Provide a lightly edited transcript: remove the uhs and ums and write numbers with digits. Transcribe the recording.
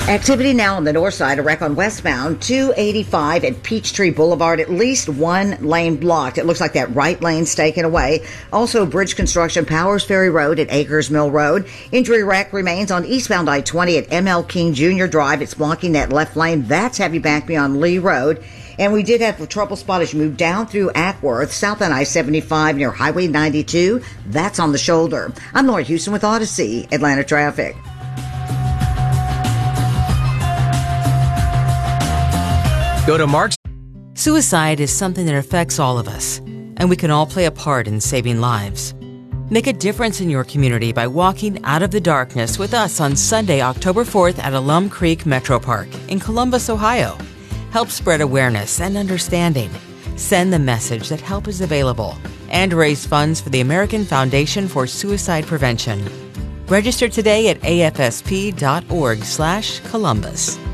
Activity now on the north side, a wreck on westbound 285 at Peachtree Boulevard, at least one lane blocked. It looks like that right lane's taken away. Also, bridge construction, Powers Ferry Road at Acres Mill Road. Injury wreck remains on eastbound I-20 at M.L. King Jr. Drive. It's blocking that left lane. That's heavy back beyond Lee Road. And we did have a trouble spot as you move down through Ackworth, south on I-75 near Highway 92. That's on the shoulder. I'm Laura Houston with Odyssey Atlanta Traffic. Go to Mark's. Suicide is something that affects all of us, and we can all play a part in saving lives. Make a difference in your community by walking out of the darkness with us on Sunday, October 4th at Alum Creek Metro Park in Columbus, Ohio. Help spread awareness and understanding. Send the message that help is available and raise funds for the American Foundation for Suicide Prevention. Register today at afsp.org/Columbus.